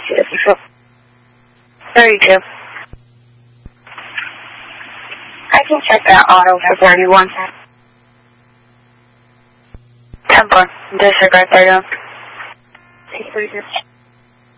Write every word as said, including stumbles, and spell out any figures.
thirty-two. I can check that auto for thirty-one. ten four. Disregard thirty-one.